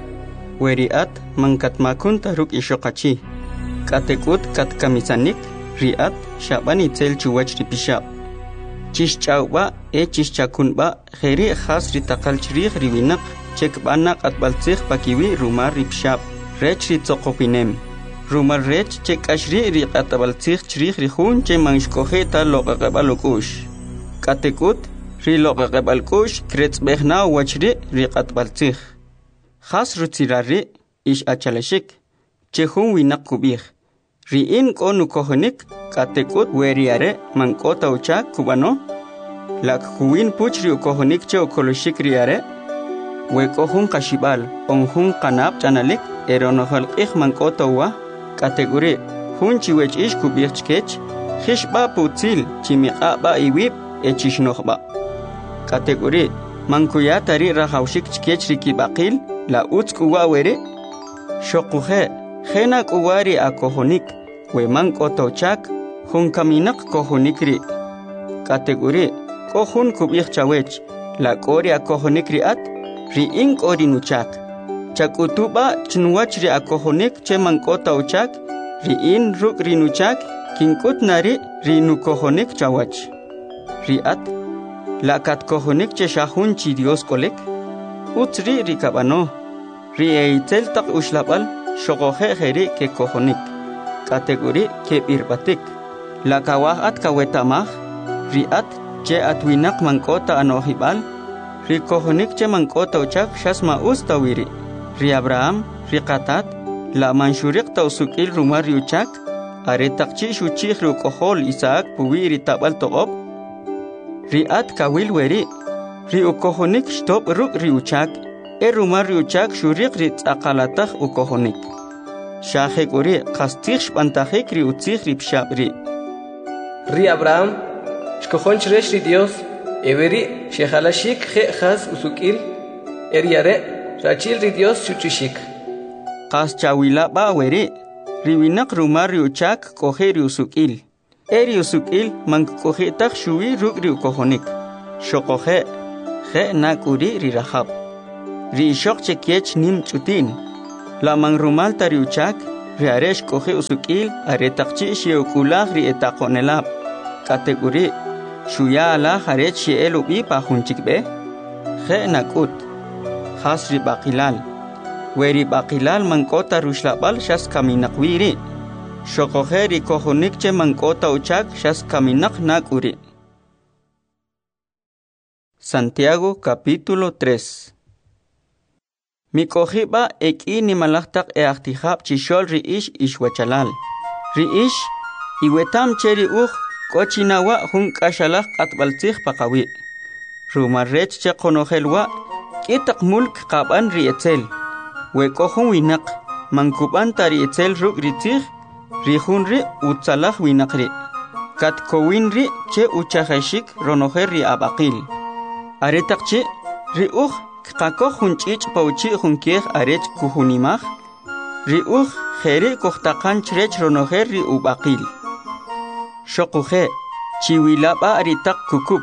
weriat mangkatmakun taruk ishoqachi katekut katkamisanik riat shabani tel chuwach ri pishab chishchauba e chishchakunba kheri khas ri taqal chrih ri winak chekbana qatbaltzih pakiwi rumar ri pishab rech ri tsoqopinem rumar rech chekashri ri qatbaltzih chrih ri hun che manshkohe ta loqaqabalukush katekut ri loqaqabalkush kretzbehna wachri ri qatbaltzih khas rutsirari ish achalashik che hun winak kubih ri in konu kohonik katekut weriare mankota ucha kubano lak kuwin puchri ukohonik che ukoloshik riare we kohun kashibal onhun kanab chanalik eronohal ikh mankota wa kategori hun chiwech ish kubih chkech khishba putzil chimiqa ba iwib echishnohba kategori mankuya tari rahawshik chkech rikibaqil la utskuwa were shoquhe khena kuwari akohonik we mankoto chak hun kaminak kohonikri kategori kohun kubih chawech la kori akohonikri at ri in kori nuchak chakutuba chnuwach ri akohonik che mankota uchak ri in ruk ri nuchak kinkut nari ri nukohonik chawach ri at la kat kohonik che shahun chi Dios kolek utri ri kabano ri eitel tak ushlabal shogohe kheri ke kohonik kategori ke birbatik la kawahat kawetamah riat che atwinak mankota anohibal ri kohonik che mankota uchak shasma ustawiri ri Abraham ri qatat la manshuriq tausukil rumar uchak are takchi shuchih ru kohol Isaac puwiri tabal toqob riat kawil weri ri ukohonik stop ruk ri uchak e rumar ri uchak shuriq ri tsaqalatah ukohonik shahek uri qastikh bantahik ri utzikh ri pshabri ri Abraham shkohon chresh ri Dios everi shehalashik khe khas usukil eriare rachil ri Dios chuchishik qas chawila ba weri ri winak rumar ri uchak kohe ri usukil eri usukil mankukojitak shuwi rugri ukohonik. Shokoje, je nakuri ri rahab. Ri shok chekiech nim chutin. La mangrumal tariuchak, ri aresh koje usukil aretakchi shiukulag ri etakonelab. Kategori, shuya ala harech shiel ubi pa hunchikbe. Je nakut. Has ri bakilal. Weri bakilal mankota rushlabal shas kaminakwiri. Shokoje ri kohonikche mankota uchak shas kaminak nakuri. Santiago capítulo tres. Mi cojiba eki ni malachtak e achtihab chishol riish ishwachalal. Riish iwetam cheri uch kochinawa hun kashalach atbaltzich pakawi. Rumarrech che konojelwa kitak mulk kaban rietzel. We kohun winak mankuban tari etzel ruk ritzich rihun ri utzalach winakri. Kat kowin ri che uchaheshik ronojer ri abakil. Aretakchi riuch kako hunchich pauchi hunkeh arech kuhunimach riuch jeri kohtakan chrech ronoher ri ubakil shokuje chiwilaba aritak kukup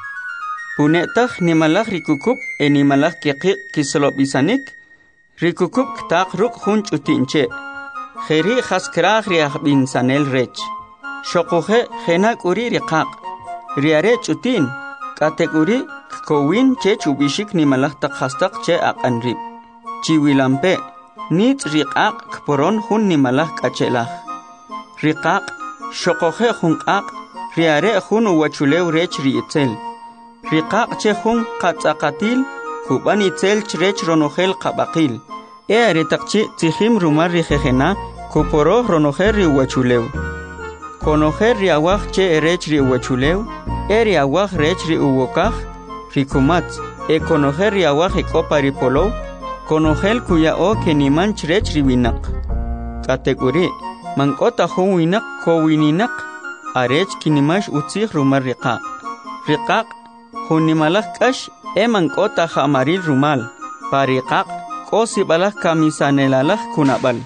punetak nimalach ri kukup enimalach keki kislobisanik ri kukup ktak ruk hunch utinche jeri jaskrach ri ahbin sanel rech shokuje jenak uri riqaq ri arech utin kategori kowin che chubishik ni malachtak hastak che aqanrib. Chiwilampe, nit riqaq kporon hun ni malach kachelach. Riqaq, shokoje hunqaq, riare hun uwachulew rech rietzel. Riqaq che hun qatzaqatil, kuban itzel chrech ronogel qabaqil. E aretakchi tijim rumar rijejena, kuporo ronogel ri uwachulew. Konojer riawaj che rech ri uwachulew, e riawaj rech ri uwokaj, Rikumat, e conocer riawaj ekopa ripolo, conogel kuya o que ni man chrech riwinak. Kategori, mankota hun winak ko wininak, arech kinimash utzich rumar riqaq. Riqaq, hunimalak kash, e mankota jamaril rumal, pariqaq, ko sibalak kamisanelalak kunabal.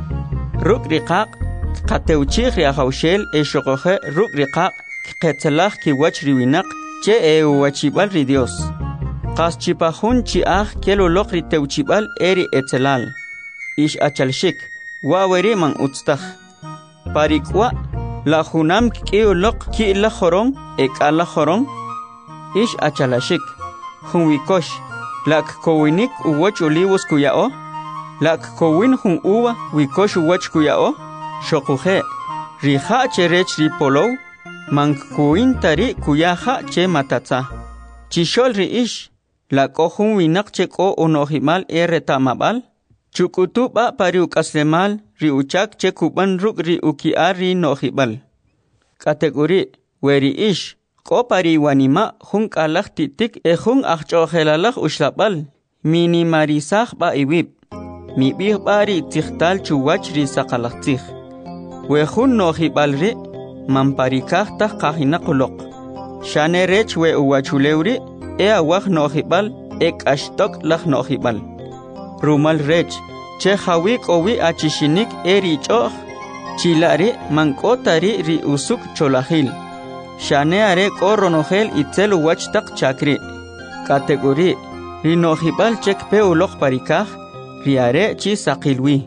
Ruk riqaq, kateuchich riahaushel e shokoje ruk riqaq, ketzelach kiwach riwinak, che e uachibal ri Dios. Qas chipahun chiaj kelo lokri teuchibal eri etzelal. Ish achalshik, waweri man utstaj. Parikwa, la junam kiu lok ki la jorong, ek ala jorong. Ish achalashik, junwikosh, lak kowinik uwach olivos kuyao. Lak kowin jun uwa wikosh uwach kuyao. Shokuje, rija cherech ripolow. Mankuin tari kuyaha che matatza. Chishol riish, la kohun winak che ko unohimal e retamabal. Chukutuba pariuk aslemal, riuchak che kuban ruk riukiar ri nohibal. Kategori, weri ish, ko pari wanima hun kalach titik e hun achchohelalach ushlabal. Minimarisach ba iwib. Mi bih bari tichtal chuwach ri sakalachich. We hun nohibal ri, mamparikah tah kahina kulok. Shane rech we uwachulewri, e awah nohibal, ek ashtok lach nohibal. Rumal rech, che hawik owi achishinik e richoch, chilari mankotari ri usuk cholahil. Shane are ko ronohel itzel uwachtak chakri. Kategori, ri nohibal chek pe ulok parikah, ri are chi sakilwi.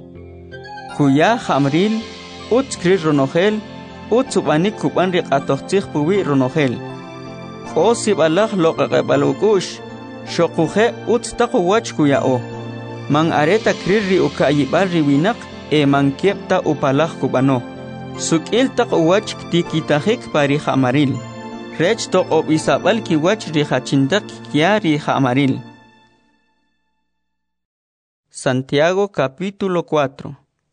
Kuya hamril, utskri ronohel, Utsubanik kuban rik atochtich puwi ronohel. O sibalach loqaqebalukush. Shokuje utstaku wach kuyao. Man areta kriri ukayibal riwinak e man kiepta upalach kubano. Sukil tak wach tikitahik pari hamaril. Rech tok ob isabal ki wach rihachintak kia rihamaril. Santiago capítulo cuatro.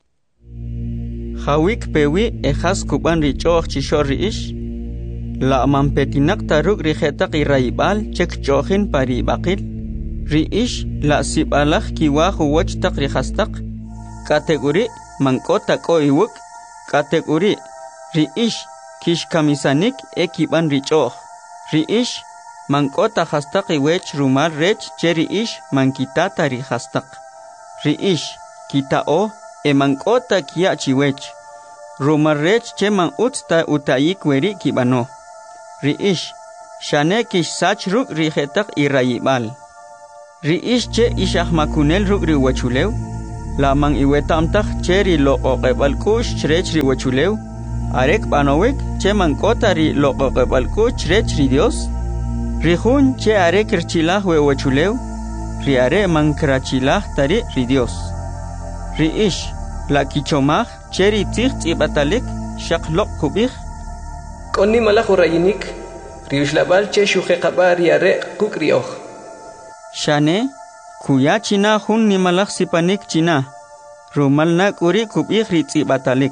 Hawik pewi ejas kuban richoch chishor riish. La mampetinak taruk rijetak iraibal chek chochin pari bakil. Riish la sibalach kiwah wach tak rihastak. Kategori mankota ko iwuk. Kategori riish kish kamisanik ekiban richoch. Riish mankota hastak iwech rumal rech che riish mankitata rihastak. Riish kitao e mankota kia chiwech. Rumarrech che man utsta utayik weri kibano. Riish, shane kish sach ruk rijetak irayibal. Riish che ishah makunel ruk riwachulew. La man iwetamtak cheri lo oqebal kush chrech riwachulew. Arek banowek che man kotari lo oqebal kush chrech ri Dios. Rihun che arek rchilah wewachulew. Riare man krachilah tari ri Dios. Riish, la kichomah cheri tigts ibatalik shaklok kubih. Koni malak urayinik, riushlabal che shujeqaba riare kukrioh. Shane, kuya china hun ni malak sipanik china. Rumalna kuri kubih ritz ibatalik.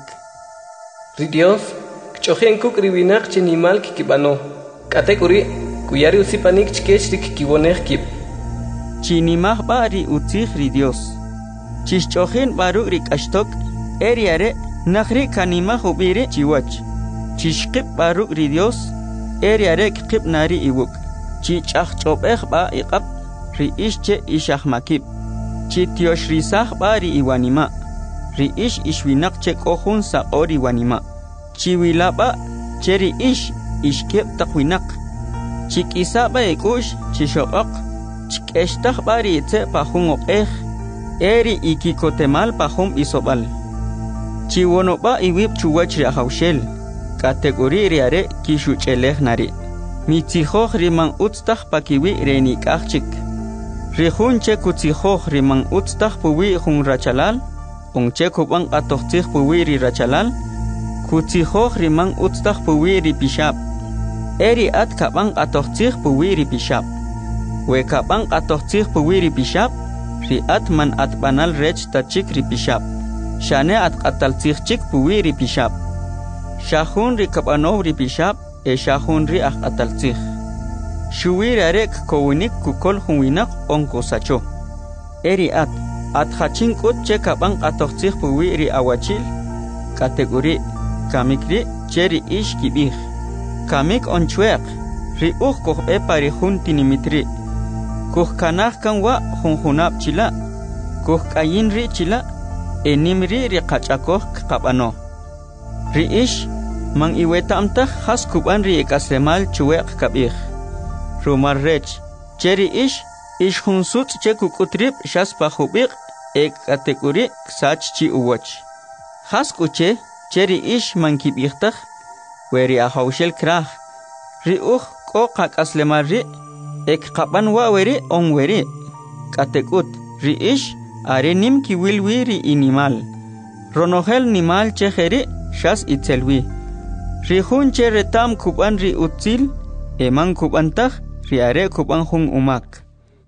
Ridios, kchojen kukriwinak chenimal kikibano. Kate kuri, kuyari usipanik chkech kikibonej kip. Chinimah bari utzih ridios. Chishchojen baru rikashtok, eriare, nahri kanimah ubiri chiwach. Chishkip baru ridios, eriare kip nari iwuk. Chichach chobeh ba iqab, riish che ishah makib. Chitiosh risah bari iwanima. Riish ishwinak che kohun sa ori wanima. Chiwilaba, che riish ishkip takwinak. Chikisa ba ikush, chishokak. Chikeshtah bari itse pahung okeh. Eri ikikotemal pahum isobal. Chiwonoba iwip chuwach riahaushel. Kategori riare kishu cheleh nari. Mitzihoch riman utstah pakiwi renik achik. Rihun che kutzihoch riman utstah puwi hun rachalal. Ung che kubang atochtich puwi ri rachalal. Kutzihoch riman utstah puwi ri pishab. Eri at kabang atochtich puwi ri pishab. We kabang atochtich puwi ri pishab. Riat man at banal rech tachik ripishab. Shane at atal chik puwi ripishab. Shahun ri kabanov ripishab. E shahun ri ak atal chik. Shuwi rarek kowinik kukol huwinak onko sacho. Eri at at haching ut che kabang atok chik puwi ri awachil. Kategori kamik ri cheri ish kibih. Kamik on chuek. Ri uh koh e pari hun tinimitri. Kuh kanah kanwa hunhunap chila. Kuh kayin ri chila. Enimri ri kachakoh kabano. Ri ish mang iweta amtah has kuban ri ekasemal chuek kabih. Rumar rech. Cheri ish ish hunsut che kukutrip shas pahubik ek kategori sach chi uwach. Has kuche cheri ish mang kibihtah. Weri ahaushel krah. Ri uh ko kak aslemar ri. Ek kapan wa weri on weri. Katekut riish are nim ki wilwi ri inimal. Ronohel nimal cheheri shas itselwi. Rihun che retam kuban ri utzil. Eman kubantah ri are kuban hun umak.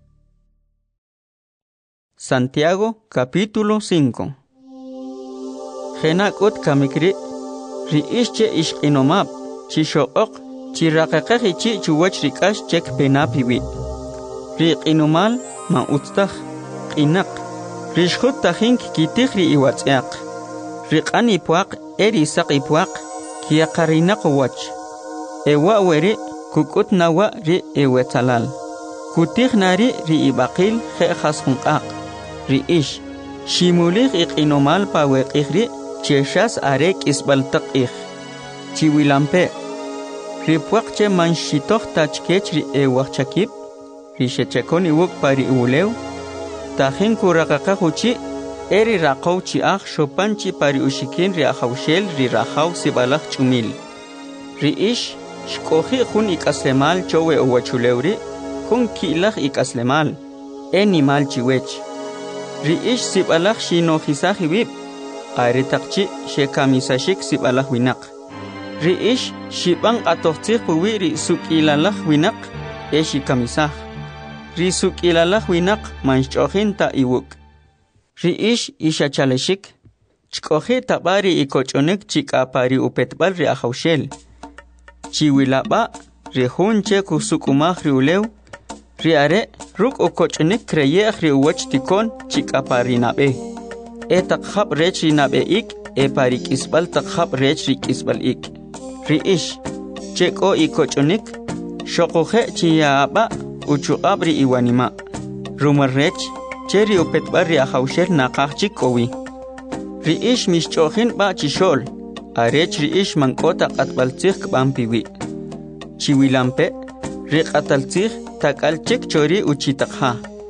Santiago capítulo cinco. Genakut kamikri. Riish che ishqinomab. Chishook. Chirakakahi chi chuwach rikash chek penapiwi. Rik inumal ma utstah inak. Rishkut tahink kitih ri iwatsak. Rik ani puak eri sak ipuak kiakarinak wach. Ewa weri kukut nawa ri ewetalal. Kutih nari ri ibakil khe khashunqaq. Ri ish shimulih ik inumal pa wekih ri cheshas arek isbaltak ich. Chiwilampe. Ripuak che manshitoh tachkech ri ewak chakip. Rishechekon iwuk pari ulew. Tahin kurakaka huchi. Eri rakaw chi ak shopan chi pari ushikin ri ahawshel ri rahaw sibalak chumil. Ri ish shkohi hun ikaslemal chowe uwachulewri. Hun kilak ikaslemal. Enimal chiwech. Ri ish sibalak shinohisah iwib. Aritakchi shekamisashik sibalak winak. Riish shibang atochtich puwi ri sukilalah winak e shikamisah. Ri sukilalah winak manchochin ta iwuk. Riish ishachaleshik. Chkohi tabari ikochonek chikapari upetbal ri ahawshel. Chiwilaba ri hunche kusukumah ri ulew. Ri are ruk ukochonek kreyeh ri uwach tikon chikapari nabe. E takhab rech ri nabe ik e pari kisbal takhab rech ri kisbal ik. Riish cheko ikochonik shokohe chiyaba uchuabri iwanima. Rumarrech cheri upetbari ahawshel naqachikowi. Riish mishchochin ba chishol. arech ri ish mankota qatbaltzig kbampiwi chiwilampe ri qataltzig takalchik chori uchitaqha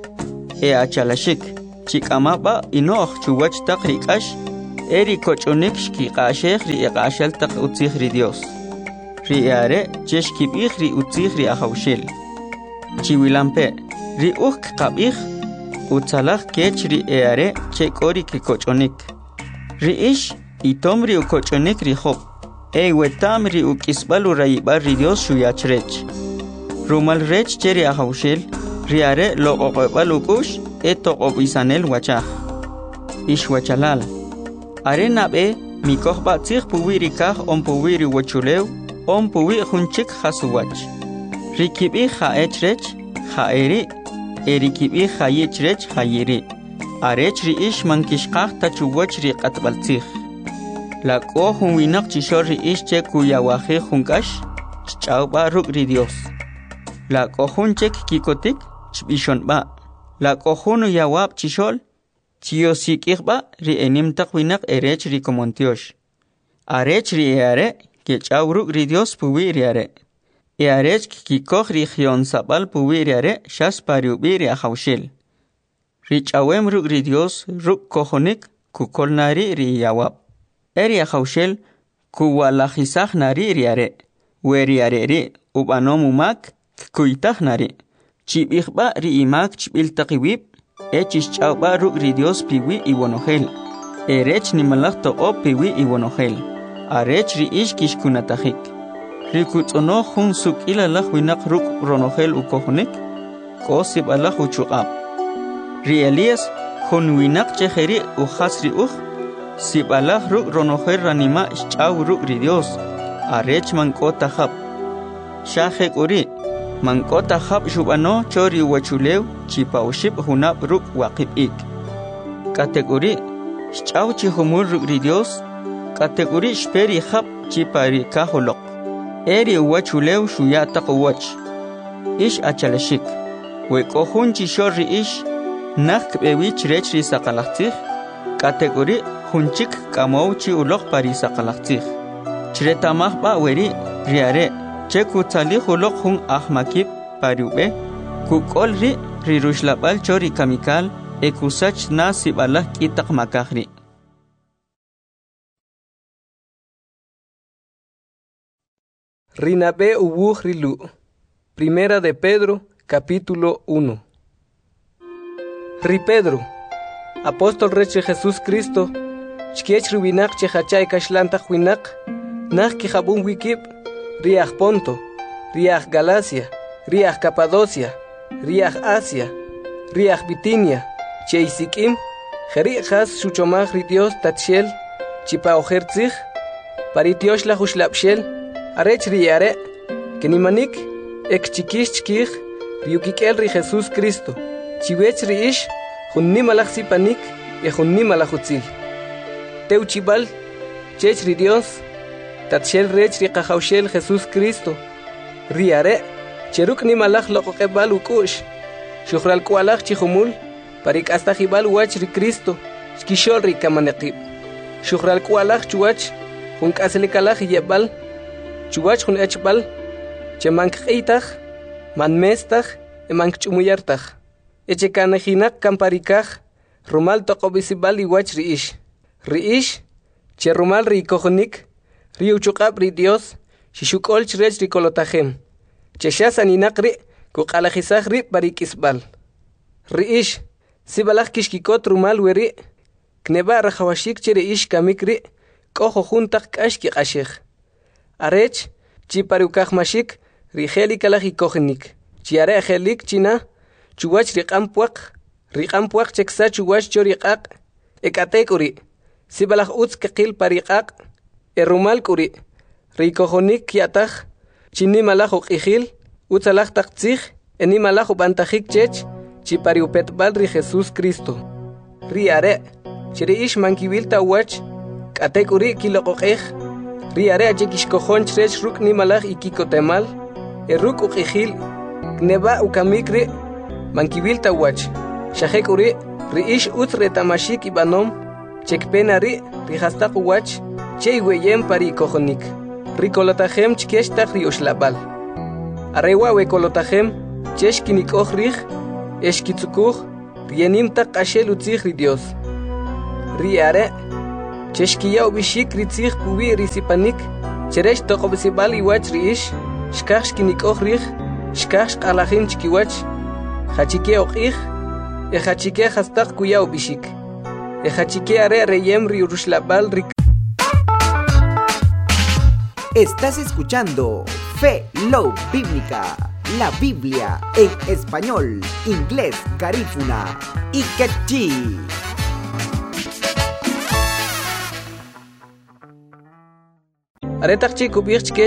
e achalashik chikamaba inoh chuwach taq riqash eri kochonik shki qashekh ri iqashal taq utzig ri Dios ri are cheshkibig ri utzig ri ahawshel chiwilampe ri uk qabig utsalaq kech ri are chekori ki kochonik ri ish itom ri ukochonik ri hob e wetam ri ukisbal uraybar ri Dios shuyachrech rumal rech cheri ahawshel ri are lo oqbal ukush e toqobisanel wachaj ish wachalal are nabe mikohba tzig puwi rikaj on puwi ri wachulew on puwi junchik khasuwach rikibi khaechrech khaeri erikibi khayechrech khayeri arech ri ish mankishqaj tachuwach ri qatbaltzig la ko hunwinak chishor ri ish che kuyawaje junkash chawba ruk ri Dios la ko junchek kikotik chbishonba la ko hunu yawab chishol chiosikirba ri enim taqwinak erech ri komontiosh arech ri are ke chawruk ri Dios puwi ri are e arech ki kokh ri khion sabal puwi ri are shas pariubi ri ahawshel ri chawem ruk ri Dios ruk kohonik kukolnari ri yawab eri ahawshel kuwalajisaj nari ri are weri are ri ubanomumak kuitaj nari chibigba ri imak chibil taqiwib echis chawba ruk ri Dios piwi iwonojel erech nimalaj to'o piwi iwonojel arech ri ish kishkunatajik ri kutzono jun suk'ila laj winaq ruk ronojel ukojonik kosib alaj uchuqab ri Elías jun winaq chejeri ujas ri uj sibalaj ruk ronojel ranima ch'aw ruk ri Dios arech mankota jab shaje uri mankota jab shubano chori wachulew chipawshib hunab ruk waqib'ik kategori ch'aw chi humur ruk ri Dios kategori shperi jab chipari kaholoq eri wachulew shuya taqwach ish achalashik we kohun chishor ri ish nak bewi chrech ri saqalaqtij kategori hunchik kamow chi uloq pari saqalaqtij chretamaj ba weri riare cheku tali uloq hun ahmakib pariube kukol ri ri rushlabal chori kamikal ekusach nasibalah kitaq makahri Rinabe ubuj rilu. Primera de Pedro, capítulo uno. Ri Pedro, apóstol reche Jesús Cristo, chkiech rubinak chehachay kashlanta huinak, nak kijabun wikib, riach Ponto, riach Galacia, riach Capadocia, riach Asia, riach Bitinia, cheisikim, jeri has shuchomaj ri Dios tatshel, chipa ojertzig, paritiosh la hushlapshel, arech riare, que ni manik, ek chikish chikich, riukikel ri Jesús Cristo, chiwech ri ish, jun nimalach sipanik, e jun nimalach utzil. Teuchibal, chech ri Dios, tatshel rech ri kahaushel Jesús Cristo, riare, cheruk nimalach loqokebal ukush, shuhral kualach chihumul, parik hasta jibal wach ri Cristo, skishol ri kamanekib, shuhral kualach chuach, jun kaselikalach yebal, chuwach jun echbal, che mank'itaj, manmestaj, e mankchumuyartaj, eche kanajinak kamparikaj, rumal toqobisibal iwach riish, riish, che rumal rikojonik, riuchuqab ri Dios, shishukol chrech rikolotajem, che shasaninak ri, kuqalajisaj ri parikisbal, riish, sibalaj kishkikot rumal weri, kneba rajawashik che riish kamik ri, kojo juntak kash kiqashej, arech, chiparukaj mashik, rijeli kalaj ikojenik, chiare ajelik china, chuwach riqampuaq, riqampuaq cheksa chuwach choriqaq, ekatek uri, sibalaj utz keqil pariqaq, erumal kuri, rikojonik kiataj, chinimalaj uqijil, utzalaj taqtzij, enimalaj ubantajik chech, chipariupetbal ri Jesús Cristo. Riare, chiriish mankibil tawach, katek uri kiloqoqej, riare achekishkojon chrech ruk nimalaj ikikotemal, eruk uqijil, kneba ukamikri, mankibil tawach, shajek uri, riish utz retamashik ibanom, chekpena ri, rihastaq uwach, Chay weyem pari kojonik. Ricolotajem chkesh tak rioshlabal. Arewa wekolotajem chesh kinik ochrich eshkitsukuj rienim tak ashel utzich ri Dios. Riare chesh kiya ubishik ritzich puwi risipanik cheresh toqobsibal iwach riish shkach kinik ochrich shkach qalajin chkiwach hachike oqich e hachike hastak kuya ubishik e hachike are reyem riurushlabal rik. Estás escuchando Fe Love Bíblica, la Biblia en español, inglés, garífuna y quechí. Aretak chi kubich ke